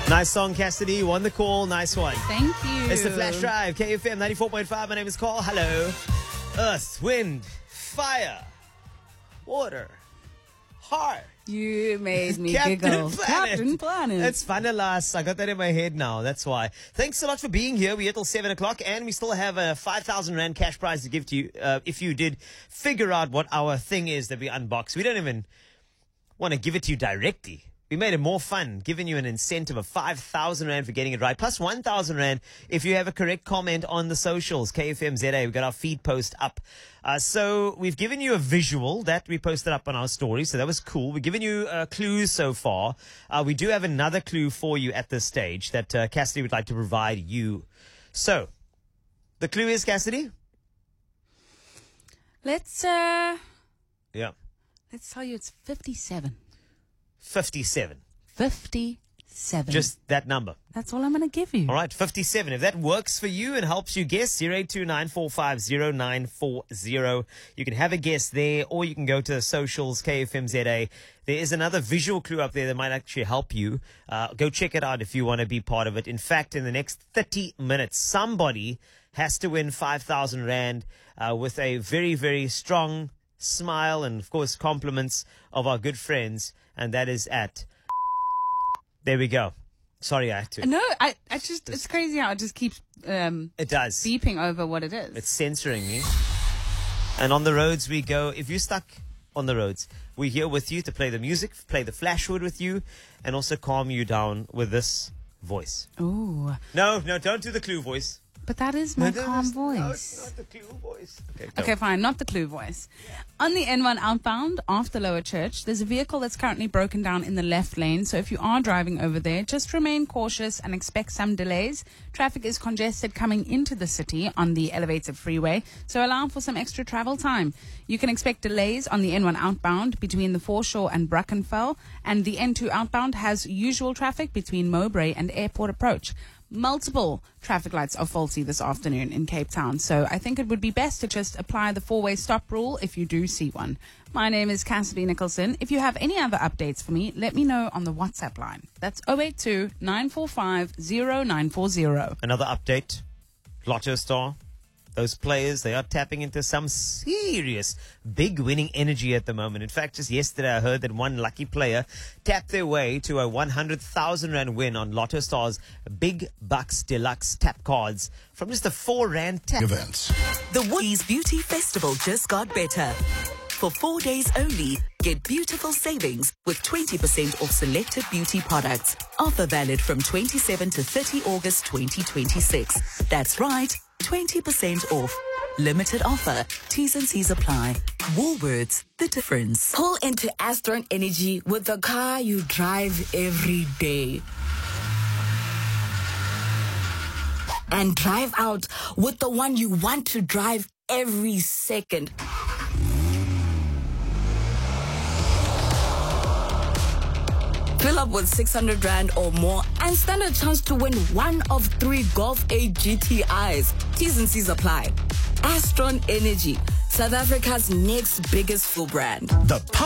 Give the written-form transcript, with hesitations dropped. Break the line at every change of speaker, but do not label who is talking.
Nice song, Cassidy. You won the call. Nice one.
Thank you.
It's the Flash Drive, KFM 94.5. My name is Carl. Hello. Earth, wind, fire, water, heart.
You made me
Captain
giggle.
Planet.
Captain Planet.
It's Vanillas. I got that in my head now. That's why. Thanks so much for being here. We're here till 7 o'clock, and we still have a 5,000 Rand cash prize to give to you if you did figure out what our thing is that we unbox. We don't even want to give it to you directly. We made it more fun, giving you an incentive of 5,000 Rand for getting it right, plus 1,000 Rand if you have a correct comment on the socials. KFM ZA, we've got our feed post up. So we've given you a visual that we posted up on our story, so that was cool. We've given you clues so far. We do have another clue for you at this stage that Cassidy would like to provide you. So, the clue is, Cassidy?
Let's
Yeah.
tell you it's 57.
57.
57.
Just that number.
That's all I'm going to give you.
All right, 57. If that works for you and helps you guess, 0829450940. You can have a guess there, or you can go to the socials, KFMZA. There is another visual clue up there that might actually help you. Go check it out if you want to be part of it. In fact, in the next 30 minutes, somebody has to win 5,000 Rand with a very, very strong smile and, of course, compliments of our good friends. And that is at... There we go. Sorry, I had to.
No, I just, it's crazy how it just keeps
It does.
beeping over what it is.
It's censoring me. And on the roads we go. If you're stuck on the roads, we're here with you to play the music, play the Flashwood with you, and also calm you down with this voice.
Ooh.
No, don't do the clue voice.
But that is my calm
No, it's
voice.
not the clue voice.
Okay, fine. Not the clue voice. On the N1 outbound after Lower Church, there's a vehicle that's currently broken down in the left lane. So if you are driving over there, just remain cautious and expect some delays. Traffic is congested coming into the city on the elevated freeway, so allow for some extra travel time. You can expect delays on the N1 outbound between the Foreshore and Brackenfell, and the N2 outbound has usual traffic between Mowbray and Airport Approach. Multiple traffic lights are faulty this afternoon in Cape Town, so I think it would be best to just apply the four-way stop rule if you do see one. My name is Cassidy Nicholson. If you have any other updates for me, let me know on the WhatsApp line. That's 082-945-0940.
Another update. Lotto Star. Those players, they are tapping into some serious big winning energy at the moment. In fact, just yesterday I heard that one lucky player tapped their way to a 100,000 Rand win on Lotto Star's Big Bucks Deluxe tap cards from just a 4 Rand tap.
Events.
The Woolies Beauty Festival just got better. For 4 days only, get beautiful savings with 20% off selected beauty products. Offer valid from 27 to 30 August 2026. That's right, 20% off. Limited offer. T's and C's apply. Woolworths, the difference.
Pull into Astron Energy with the car you drive every day. And drive out with the one you want to drive every second. Fill up with 600 Rand or more and stand a chance to win one of 3 Golf 8 GTIs. T's and C's apply. Astron Energy, South Africa's next biggest fuel brand.
The